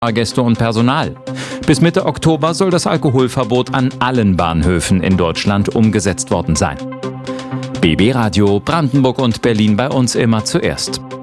Fahrgäste und Personal. Bis Mitte Oktober soll das Alkoholverbot an allen Bahnhöfen in Deutschland umgesetzt worden sein. BB Radio Brandenburg und Berlin, bei uns immer zuerst.